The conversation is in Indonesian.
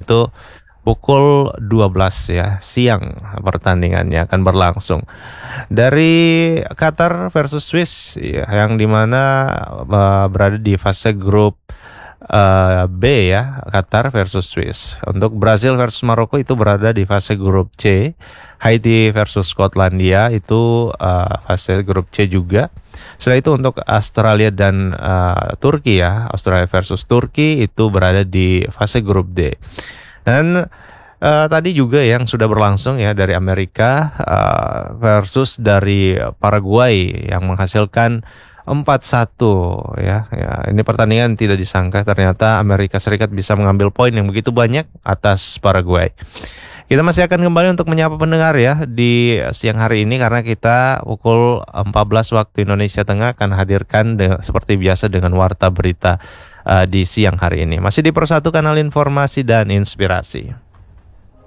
itu pukul 12 ya siang pertandingannya akan berlangsung. Dari Qatar versus Swiss ya, yang dimana berada di fase grup B ya, Qatar versus Swiss. Untuk Brazil versus Maroko itu berada di fase grup C. Haiti versus Skotlandia itu fase grup C juga. Setelah itu untuk Australia dan Turki ya, Australia versus Turki itu berada di fase grup D. Dan tadi juga yang sudah berlangsung ya dari Amerika versus dari Paraguay yang menghasilkan 4-1 ya. Ini pertandingan tidak disangka ternyata Amerika Serikat bisa mengambil poin yang begitu banyak atas Paraguay. Kita masih akan kembali untuk menyapa pendengar ya di siang hari ini karena kita pukul 14 waktu Indonesia Tengah akan hadirkan seperti biasa dengan warta berita di siang hari ini. Masih di Persatu Kanal Informasi dan Inspirasi.